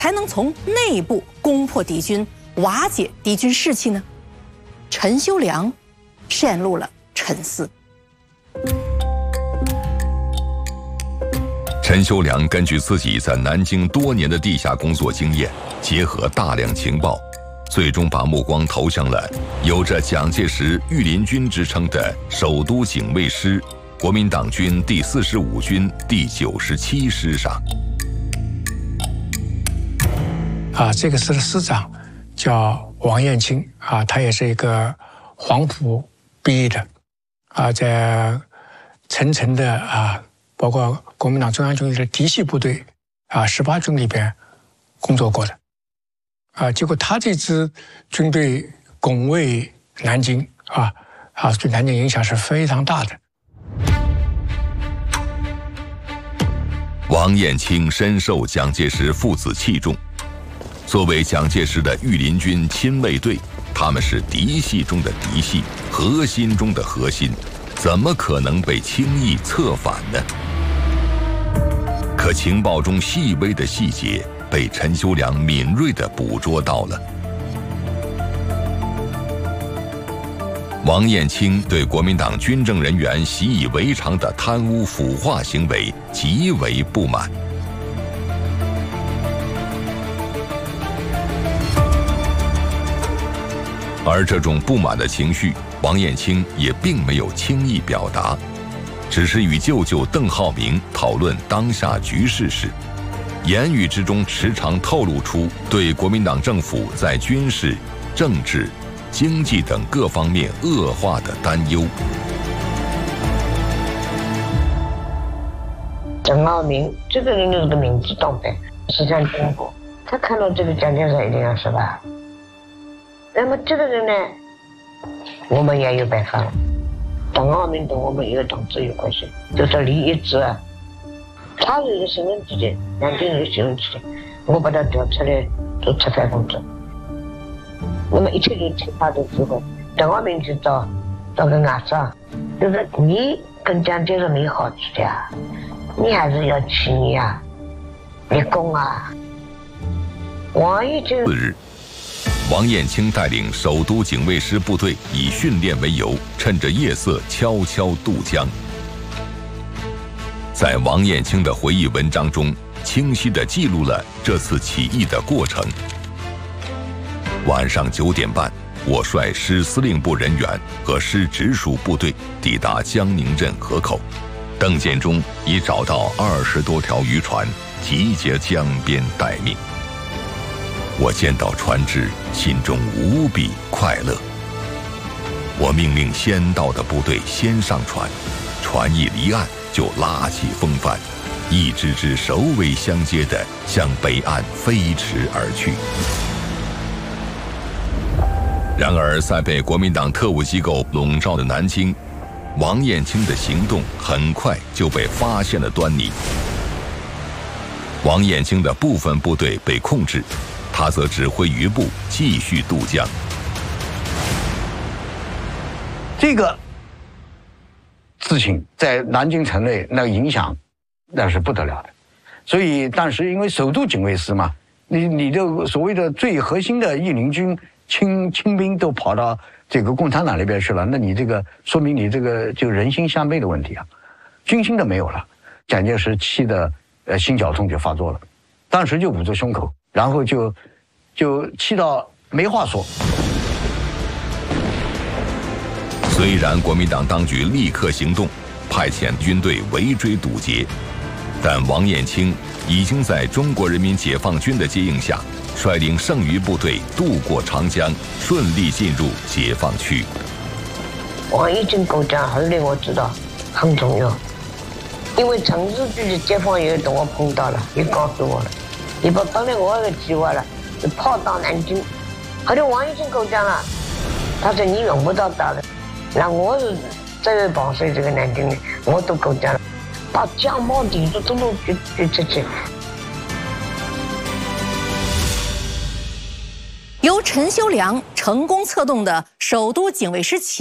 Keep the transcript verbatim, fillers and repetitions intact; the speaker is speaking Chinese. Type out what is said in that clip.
才能从内部攻破敌军，瓦解敌军士气呢？陈修良陷入了沉思。 陈修良根据自己在南京多年的地下工作经验，结合大量情报，最终把目光投向了有着蒋介石御林军之称的首都警卫师国民党军第四十五军第九十七师上。 啊，这个师的师长叫王彦卿啊，他也是一个黄埔毕业的，啊，在层层的啊，包括国民党中央军的嫡系部队啊，十八军里边工作过的，啊，结果他这支军队拱卫南京啊，啊，对南京影响是非常大的。 王彦卿深受蒋介石父子器重，作为蒋介石的御林军亲卫队，他们是嫡系中的嫡系，核心中的核心，怎么可能被轻易策反呢？可情报中细微的细节被陈修良敏锐地捕捉到了。王彦卿对国民党军政人员习以为常的贪污腐化行为极为不满。而这种不满的情绪，王彦卿也并没有轻易表达，只是与舅舅邓浩明讨论当下局势时，言语之中时常透露出对国民党政府在军事、政治、经济等各方面恶化的担忧。 邓浩明这个人就是个明智党派，思想进步，他看到这个蒋介石一定要失败。那么这个人呢，我们也有办法了。邓浩明跟我们一个党子有关系，就是李一之啊，他是一个新闻记者，南京一个新闻记者，我把他调出来做吃饭工作。那么一切就听他的指挥。邓浩明去找找个外长，就是你跟蒋介石没好处的啊，你还是要去你啊，立功啊。王一军。 次日，王彦卿带领首都警卫师部队以训练为由，趁着夜色悄悄渡江。在王彦卿的回忆文章中，清晰地记录了这次起义的过程。晚上九点半，我率师司令部人员和师直属部队抵达江宁镇河口，邓建中已找到二十多条渔船，集结江边待命。我见到船只，心中无比快乐。我命令先到的部队先上船，船一离岸就拉起风帆，一支支首尾相接地向北岸飞驰而去。然而，在被国民党特务机构笼罩的南京，王彦卿的行动很快就被发现了端倪。王彦卿的部分部队被控制，他则指挥余部继续渡江。 这个事情在南京城内那影响那是不得了的，所以当时因为首都警卫师嘛，你你的所谓的最核心的御林军亲亲兵都跑到这个共产党那边去了，那你这个说明你这个就人心向背的问题啊，军心都没有了。蒋介石气的呃心绞痛就发作了，当时就捂着胸口，然后就就气到没话说。 虽然国民党当局立刻行动，派遣军队围追堵截，但王彦卿已经在中国人民解放军的接应下，率领剩余部队渡过长江，顺利进入解放区。 王一军构讲，后来我知道很重要，因为城市局的解放员跟我碰到了，也告诉我了，也把本来我有个计划了，是炮打南京。后来王一军构讲了，他说你用不到他的，那我是这个绑睡这个南京的，我都构讲了，把江毛地都都都举举出去。 由陈修良成功策动的首都警卫师起